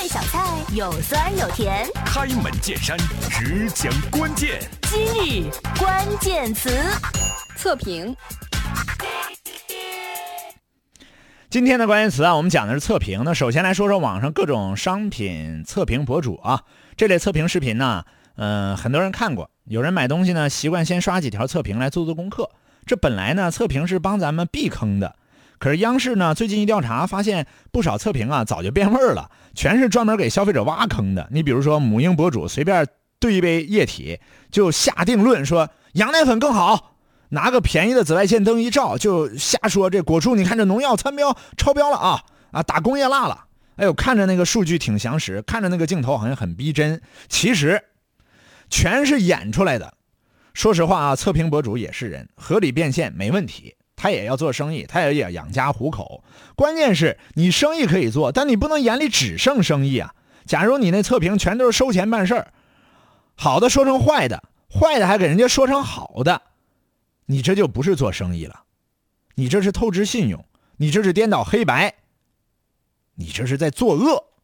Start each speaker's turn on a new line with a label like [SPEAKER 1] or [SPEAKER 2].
[SPEAKER 1] 味小菜，有酸有甜。
[SPEAKER 2] 开门见山，只讲关键。
[SPEAKER 1] 今日关键词，
[SPEAKER 3] 测评。
[SPEAKER 4] 今天的关键词啊，我们讲的是测评。那首先来说说网上各种商品测评博主啊，这类测评视频呢，很多人看过。有人买东西呢，习惯先刷几条测评来做功课。这本来呢，测评是帮咱们避坑的。可是央视呢，最近一调查发现，不少测评啊早就变味儿了，全是专门给消费者挖坑的。你比如说母婴博主随便兑一杯液体就下定论说羊奶粉更好，拿个便宜的紫外线灯一照就瞎说这果蔬你看这农药参标超标了啊打工业蜡了。哎呦，看着那个数据挺详实，看着那个镜头好像很逼真，其实全是演出来的。说实话啊，测评博主也是人，合理变现没问题，他也要做生意，他也要养家糊口。关键是你生意可以做，但你不能眼里只剩生意啊。假如你那测评全都是收钱办事儿，好的说成坏的，坏的还给人家说成好的，你这就不是做生意了，你这是透支信用，你这是颠倒黑白，你这是在作恶。